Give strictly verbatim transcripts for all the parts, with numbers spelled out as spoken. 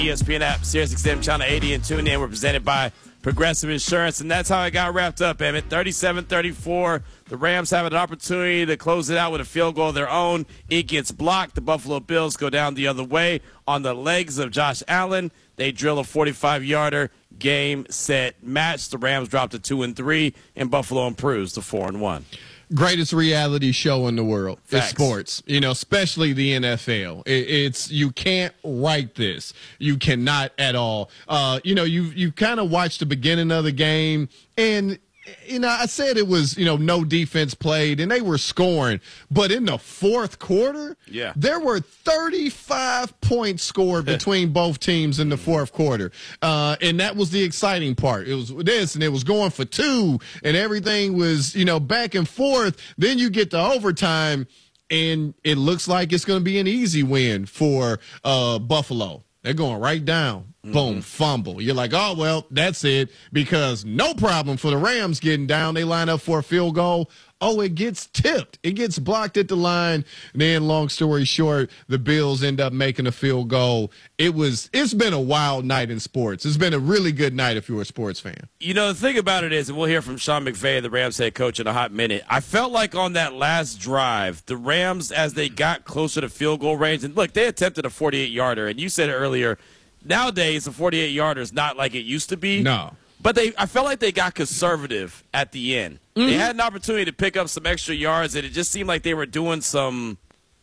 E S P N app, Sirius X M Channel eighty, and tune in. We're presented by Progressive Insurance, and that's how it got wrapped up, Emmett. thirty-seven thirty-four. The Rams have an opportunity to close it out with a field goal of their own. It gets blocked. The Buffalo Bills go down the other way on the legs of Josh Allen. They drill a forty-five-yarder. Game, set, match. The Rams drop to two and three, and Buffalo improves to four and one. Greatest reality show in the world is Facts. sports, you know, especially the N F L. It, it's you can't write this. You cannot at all. Uh, you know, you you kind of watched the beginning of the game, and you know, I said it was, you know, no defense played, and they were scoring. But in the fourth quarter, yeah. there were thirty-five points scored between both teams in the fourth quarter. Uh, and that was the exciting part. It was this, and it was going for two, and everything was, you know, back and forth. Then you get to overtime, and it looks like it's going to be an easy win for uh, Buffalo. They're going right down. Mm-hmm. Boom, fumble. You're like, oh, well, that's it, because no problem for the Rams getting down. They line up for a field goal. Oh, it gets tipped. It gets blocked at the line. And then, long story short, the Bills end up making a field goal. It was, it's been a wild night in sports. It's been a really good night if you're a sports fan. You know, the thing about it is, and we'll hear from Sean McVay, the Rams head coach, in a hot minute, I felt like on that last drive, the Rams, as they got closer to field goal range, and look, they attempted a forty-eight-yarder, and you said it earlier, nowadays a forty-eight-yarder is not like it used to be. No. But they, I felt like they got conservative at the end. Mm-hmm. They had an opportunity to pick up some extra yards, and it just seemed like they were doing some,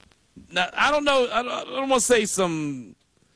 I don't know, I don't, I don't want to say some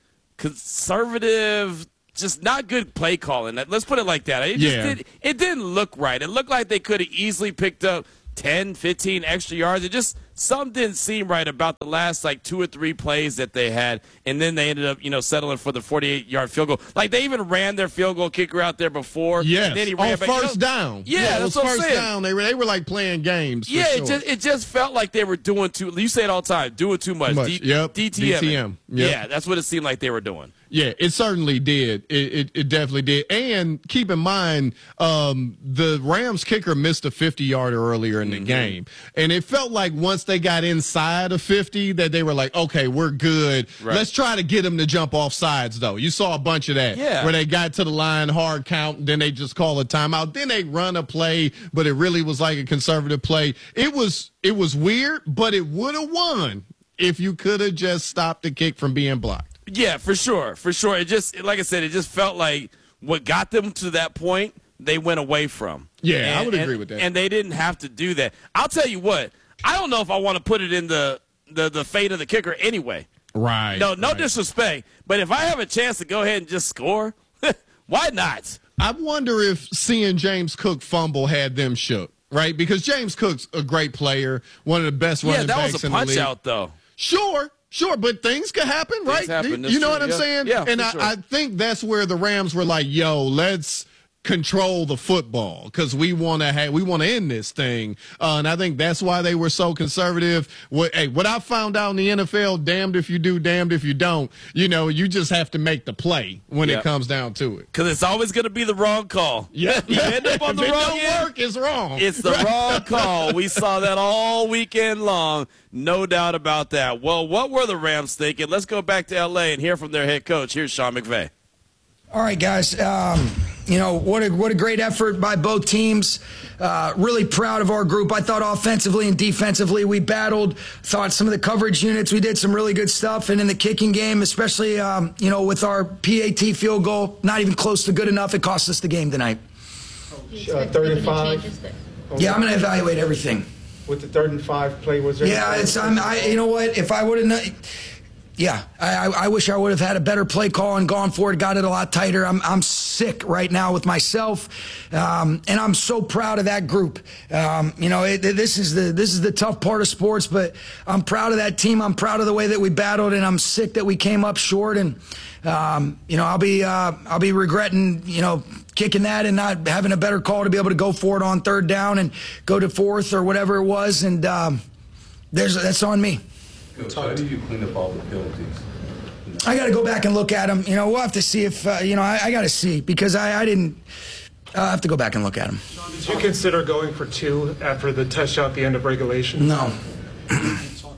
conservative, just not good play calling. Let's put it like that. It, just yeah. did, it didn't look right. It looked like they could have easily picked up ten, fifteen extra yards. It just, something didn't seem right about the last, like, two or three plays that they had, and then they ended up, you know, settling for the forty-eight-yard field goal. Like, they even ran their field goal kicker out there before. Yes, and then he ran on back. first you know, down. Yeah, yeah that's it was what I'm first saying. down. They were, they were like playing games. Yeah, for it, sure. just, it just felt like they were doing too, you say it all the time, doing too much. Too much. D, yep. D T M. D T M. Yep. Yeah, that's what it seemed like they were doing. Yeah, it certainly did. It, it, it definitely did. And keep in mind, um, the Rams kicker missed a fifty-yarder earlier in the mm-hmm. game. And it felt like once they got inside of fifty that they were like, okay, we're good. Right. Let's try to get them to jump off sides, though. You saw a bunch of that. Yeah. Where they got to the line, hard count, and then they just call a timeout. Then they run a play, but it really was like a conservative play. It was, it was weird, but it would have won if you could have just stopped the kick from being blocked. Yeah, for sure, for sure. It just, like I said, it just felt like what got them to that point, they went away from. Yeah, and, I would agree and, with that. And they didn't have to do that. I'll tell you what, I don't know if I want to put it in the, the, the fate of the kicker anyway. Right. No, no right. disrespect, but if I have a chance to go ahead and just score, why not? I wonder if seeing James Cook fumble had them shook, right? Because James Cook's a great player, one of the best running yeah, backs in that the was league. a punch out, though. Sure. Sure, but things could happen, things right? Happen, you know true. what I'm yeah. saying? Yeah, and I, sure. I think that's where the Rams were like, yo, let's control the football because we want to have we want to end this thing. Uh, and I think that's why they were so conservative. What, hey, what I found out in the N F L, damned if you do, damned if you don't. You know, you just have to make the play when yep. it comes down to it. Because it's always going to be the wrong call. Yeah, you end up on the if it wrong don't end. work, it's wrong. It's the wrong call. We saw that all weekend long. No doubt about that. Well, what were the Rams thinking? Let's go back to L A and hear from their head coach. Here's Sean McVay. All right, guys. Um, you know, what a, what a great effort by both teams. Uh, really proud of our group. I thought offensively and defensively we battled. Thought some of the coverage units, we did some really good stuff. And in the kicking game, especially, um, you know, with our P A T field goal, not even close to good enough. It cost us the game tonight. Uh, third and five. Yeah, I'm going to evaluate everything. With the third and five play, was there? Yeah, it's. I'm, I. You know what? If I would have known. Yeah, I, I wish I would have had a better play call and gone for it, got it a lot tighter. I'm I'm sick right now with myself, um, and I'm so proud of that group. Um, you know, it, this is the this is the tough part of sports, but I'm proud of that team. I'm proud of the way that we battled, and I'm sick that we came up short. And um, you know, I'll be uh, I'll be regretting you know kicking that and not having a better call to be able to go for it on third down and go to fourth or whatever it was. And um, there's that's on me. Coach, how do you clean up all the penalties? I got to go back and look at them. You know, we'll have to see if, uh, you know, I, I got to see because I, I didn't, I'll have to go back and look at them. Did you consider going for two after the touchdown at the end of regulation? No.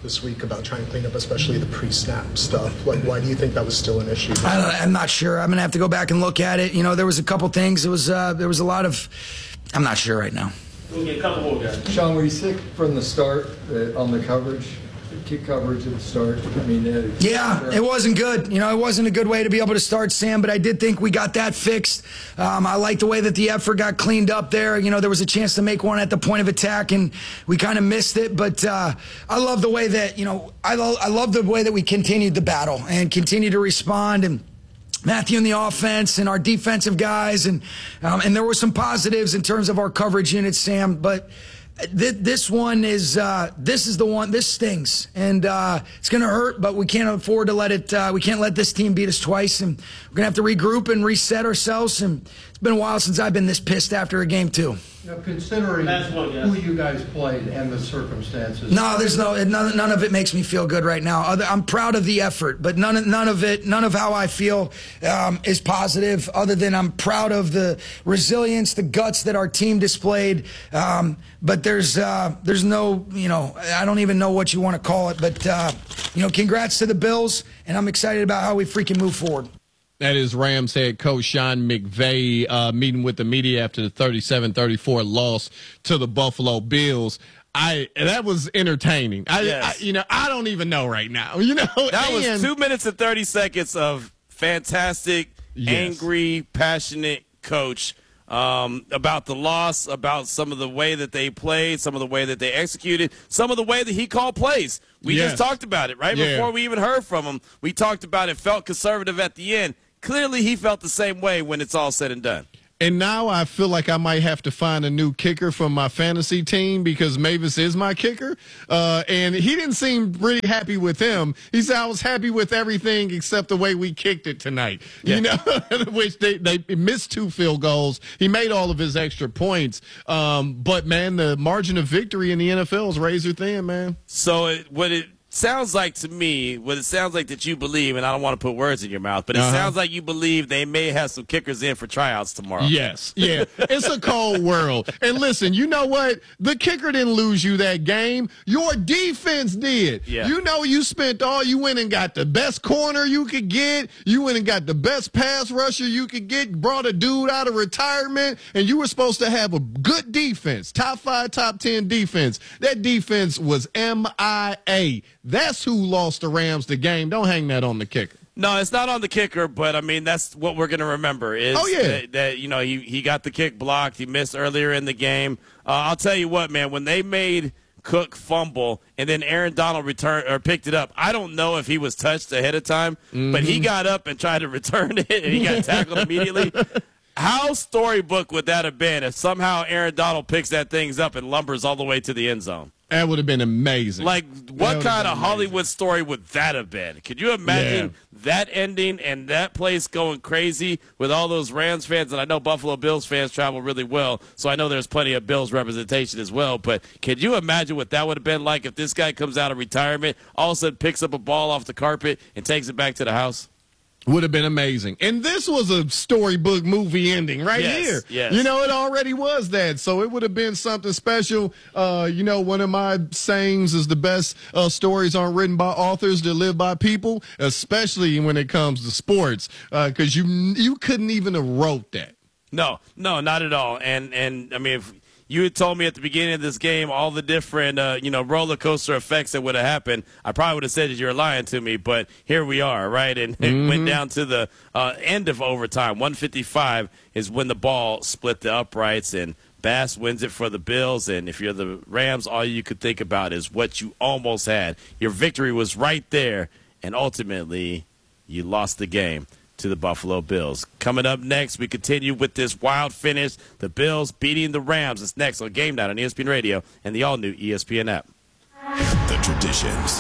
this week about trying to clean up, especially the pre-snap stuff. Like, why do you think that was still an issue? I don't, I'm not sure. I'm gonna have to go back and look at it. You know, there was a couple things. It was uh, there was a lot of. I'm not sure right now. We'll get a couple more guys. Sean, were you sick from the start uh, on the coverage? Kick coverage at the start. I mean, uh, yeah, it wasn't good. You know, it wasn't a good way to be able to start, Sam, but I did think we got that fixed. Um, I like the way that the effort got cleaned up there. You know, there was a chance to make one at the point of attack, and we kind of missed it. But uh, I love the way that, you know, I, lo- I love the way that we continued the battle and continued to respond. And Matthew and the offense and our defensive guys, and um, and there were some positives in terms of our coverage units, Sam, but th- this one is uh, this is the one, this stings, and uh, it's going to hurt, but we can't afford to let it, uh, we can't let this team beat us twice, and we're going to have to regroup and reset ourselves, and it's been a while since I've been this pissed after a game, too. Now, considering one, yes. who you guys played and the circumstances. No, there's no none, none of it makes me feel good right now. Other, I'm proud of the effort, but none of none of it, none of how I feel um, is positive. Other than I'm proud of the resilience, the guts that our team displayed. Um, but there's uh, there's no, you know, I don't even know what you want to call it. But uh, you know, congrats to the Bills, and I'm excited about how we freaking move forward. That is Rams head coach Sean McVay uh, meeting with the media after the thirty-seven thirty-four loss to the Buffalo Bills. I that was entertaining. I, yes. I you know I don't even know right now. You know that and, was two minutes and thirty seconds of fantastic, yes. angry, passionate coach um, about the loss, about some of the way that they played, some of the way that they executed, some of the way that he called plays. We yes. just talked about it right yeah. before we even heard from him. We talked about it. Felt conservative at the end. Clearly, he felt the same way when it's all said and done. And now I feel like I might have to find a new kicker for my fantasy team because Mavis is my kicker. Uh, and he didn't seem really happy with him. He said, I was happy with everything except the way we kicked it tonight. Yeah. You know, which they, they missed two field goals. He made all of his extra points. Um, but, man, the margin of victory in the N F L is razor thin, man. So it, what it sounds like to me, what it sounds like that you believe, and I don't want to put words in your mouth, but it uh-huh. sounds like you believe they may have some kickers in for tryouts tomorrow. Yes, yeah. It's a cold world. And listen, you know what? The kicker didn't lose you that game. Your defense did. Yeah. You know you spent all, you went and got the best corner you could get. You went and got the best pass rusher you could get, brought a dude out of retirement, and you were supposed to have a good defense, top five, top ten defense. That defense was M I A. That's who lost the Rams the game. Don't hang that on the kicker. No, it's not on the kicker, but, I mean, that's what we're going to remember is oh, yeah. that, that, you know, he, he got the kick blocked. He missed earlier in the game. Uh, I'll tell you what, man, when they made Cook fumble and then Aaron Donald returned or picked it up, I don't know if he was touched ahead of time, mm-hmm. but he got up and tried to return it, and he got tackled immediately. How storybook would that have been if somehow Aaron Donald picks that things up and lumbers all the way to the end zone? That would have been amazing. Like, what kind of Hollywood story would that have been? Could you imagine yeah. that ending and that place going crazy with all those Rams fans? And I know Buffalo Bills fans travel really well, so I know there's plenty of Bills representation as well. But could you imagine what that would have been like if this guy comes out of retirement, all of a sudden picks up a ball off the carpet and takes it back to the house? Would have been amazing. And this was a storybook movie ending right yes, here. Yes. You know, it already was that. So it would have been something special. Uh, you know, one of my sayings is the best uh, stories aren't written by authors, they're lived by people, especially when it comes to sports, because uh, you you couldn't even have wrote that. No, no, not at all. And, and I mean, if you had told me at the beginning of this game all the different, uh, you know, roller coaster effects that would have happened, I probably would have said that you're lying to me. But here we are, right? And it mm-hmm. went down to the uh, end of overtime. one fifty-five is when the ball split the uprights, and Bass wins it for the Bills. And if you're the Rams, all you could think about is what you almost had. Your victory was right there, and ultimately you lost the game to the Buffalo Bills. Coming up next, we continue with this wild finish. The Bills beating the Rams. It's next on Game Night on E S P N Radio and the all-new E S P N app. The traditions.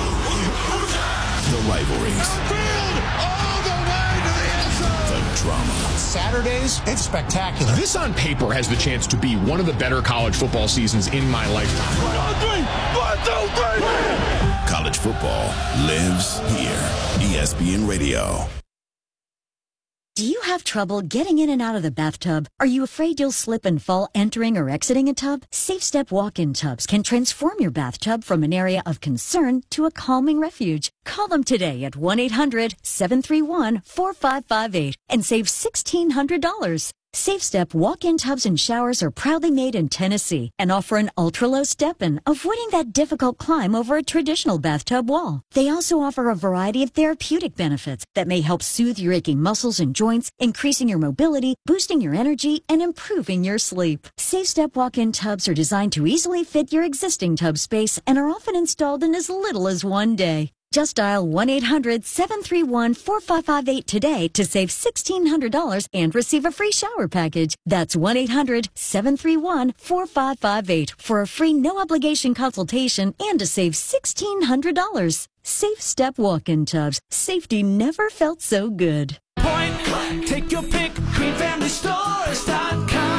The rivalries. All the way to the end zone. The drama. Saturdays, it's spectacular. This on paper has the chance to be one of the better college football seasons in my lifetime. One, two, three. One, two, three. College football lives here. E S P N Radio. Do you have trouble getting in and out of the bathtub? Are you afraid you'll slip and fall entering or exiting a tub? SafeStep walk-in tubs can transform your bathtub from an area of concern to a calming refuge. Call them today at one eight hundred seven three one four five five eight and save sixteen hundred dollars. SafeStep walk-in tubs and showers are proudly made in Tennessee and offer an ultra-low step-in, avoiding that difficult climb over a traditional bathtub wall. They also offer a variety of therapeutic benefits that may help soothe your aching muscles and joints, increasing your mobility, boosting your energy, and improving your sleep. SafeStep walk-in tubs are designed to easily fit your existing tub space and are often installed in as little as one day. Just dial one eight hundred seven three one four five five eight today to save sixteen hundred dollars and receive a free shower package. That's one eight hundred seven three one four five five eight for a free no-obligation consultation and to save sixteen hundred dollars. SafeStep walk-in tubs. Safety never felt so good. Point, take your pick, green family stores dot com.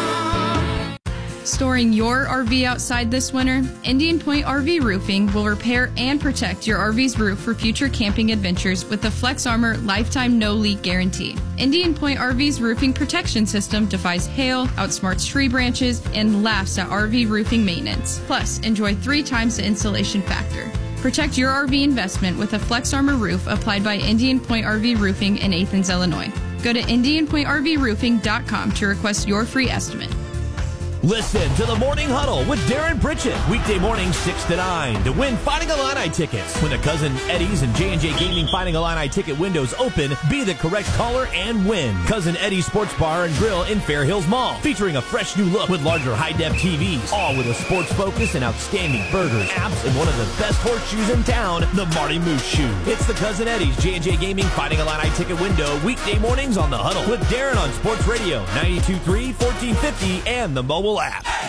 Storing your R V outside this winter, Indian Point R V Roofing will repair and protect your R V's roof for future camping adventures with the Flex Armor Lifetime No Leak Guarantee. Indian Point R V's roofing protection system defies hail, outsmarts tree branches, and laughs at R V roofing maintenance. Plus, enjoy three times the insulation factor. Protect your R V investment with a Flex Armor roof applied by Indian Point R V Roofing in Athens, Illinois. Go to indian point r v roofing dot com to request your free estimate. Listen to the Morning Huddle with Darren Pritchett, weekday mornings six to nine to win Fighting Illini tickets. When the Cousin Eddie's and J and J Gaming Fighting Illini ticket windows open, be the correct caller and win. Cousin Eddie's Sports Bar and Grill in Fair Hills Mall, featuring a fresh new look with larger high-def T Vs, all with a sports focus and outstanding burgers, apps, and one of the best horseshoes in town, the Marty Moose Shoe. It's the Cousin Eddie's J and J Gaming Fighting Illini ticket window, weekday mornings on the Huddle with Darren on Sports Radio ninety-two point three, fourteen fifty, and the mobile app.